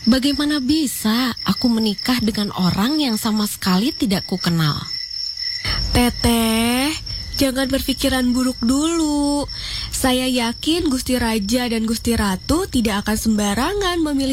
Bagaimana bisa aku menikah dengan orang yang sama sekali tidak kukenal? Teteh, jangan berpikiran buruk dulu. Saya yakin Gusti Raja dan Gusti Ratu tidak akan sembarangan memilih